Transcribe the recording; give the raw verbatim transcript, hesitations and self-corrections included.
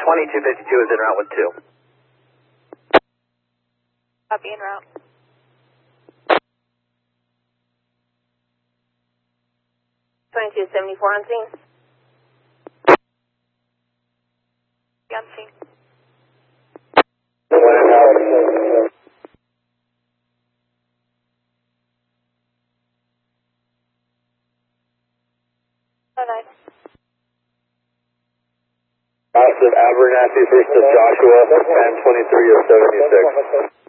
twenty-two fifty-two is en route with two. Copy, en route. twenty-two seventy-four on scene. On scene. Bye-bye. Massive Abernathy, first of Joshua, and twenty-three of seventy-six.